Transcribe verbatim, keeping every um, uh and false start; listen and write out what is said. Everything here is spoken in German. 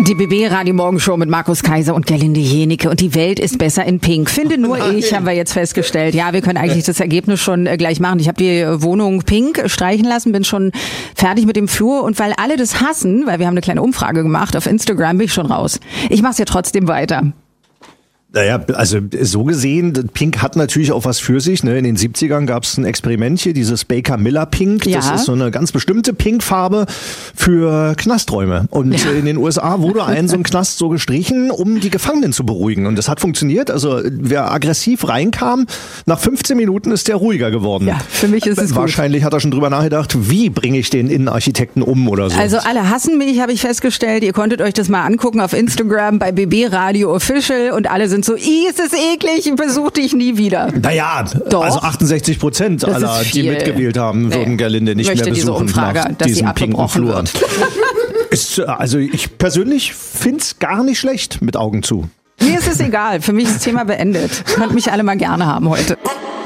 Die B B Radio Morgenshow mit Markus Kaiser und Gerlinde Jenike. Und die Welt ist besser in Pink. Finde nur Nein. ich, haben wir jetzt festgestellt. Ja, wir können eigentlich das Ergebnis schon äh, gleich machen. Ich habe die Wohnung pink streichen lassen, bin schon fertig mit dem Flur. Und weil alle das hassen, weil wir haben eine kleine Umfrage gemacht auf Instagram, bin ich schon raus. Ich mache es ja trotzdem weiter. Naja, also so gesehen, Pink hat natürlich auch was für sich. Ne? In den siebzigern gab es ein Experiment hier, dieses Baker-Miller-Pink. Das ja. ist so eine ganz bestimmte Pinkfarbe für Knasträume. Und ja. in den U S A wurde ein so ein Knast so gestrichen, um die Gefangenen zu beruhigen. Und das hat funktioniert. Also wer aggressiv reinkam, nach fünfzehn Minuten ist der ruhiger geworden. Ja, für mich ist es Wahrscheinlich gut. hat er schon drüber nachgedacht, wie bringe ich den Innenarchitekten um oder so. Also alle hassen mich, habe ich festgestellt. Ihr konntet euch das mal angucken auf Instagram bei B B Radio Official und alle sind so, i, ist es eklig, besuch dich nie wieder. Naja, Doch. also achtundsechzig Prozent aller, die mitgewählt haben, würden nee. Gerlinde nicht mehr besuchen Umfrage, nach diesem pinken Flur. Ist, also ich persönlich find's gar nicht schlecht mit Augen zu. Mir ist es egal, für mich ist das Thema beendet. Könnt mich alle mal gerne haben heute.